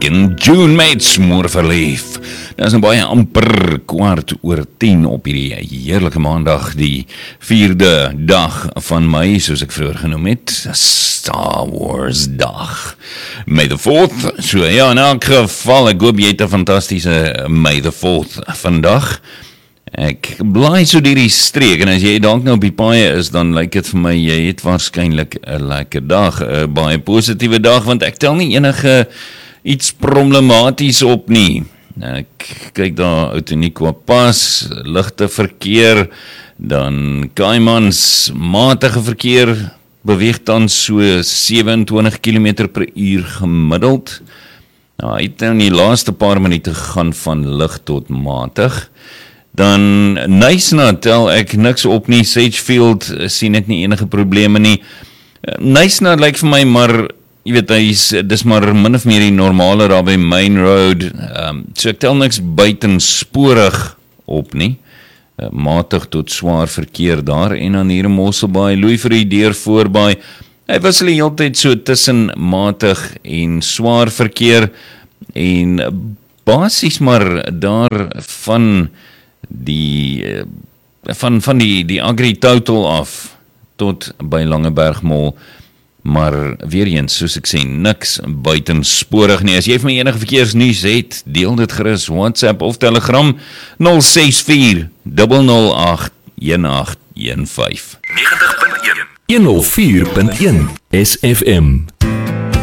King June Mates, moer verlief. Dit is baie amper 9:15 op hierdie heerlike maandag, die 4de dag van Mei, soos ek vroeër genoem het, Star Wars dag. May the 4th, so ja, in elk geval, ek hoop jy het 'n fantastiese May the 4th vandag. Ek blaai so deur die streek, en as jy dalk nou op die paaie is, dan lyk dit vir my, jy het waarskynlik 'n lekker dag, 'n baie positiewe dag, want ek tel nie enige iets problematies op nie. Ek kyk daar uit Uniqua pas, ligte verkeer, dan Kaimans, matige verkeer, beweeg dan so 27 km/h gemiddeld. Nou, hy het nou in die laaste paar minute gegaan van lig tot matig. Dan Nysna tel ek niks op nie, Sagefield sien ek nie enige probleme nie. Nysna lyk vir my maar, jy weet, dis maar min of meer die normale daar by Main Road, so ek tel niks buitensporig op nie, matig tot swaar verkeer daar, en dan hier in Mosselbaai, Louis vir die deur voorbaai, hy was die hele tyd so tussen matig en swaar verkeer, en basies maar daar van die Agri Total af tot by Langeberg Mall, maar weer eens, soos ek sê, niks buitensporig nie. As jy vir my enige verkeersnuus het, deel dit gerus WhatsApp of Telegram 064 008 1815. 90.1 104.1 SFM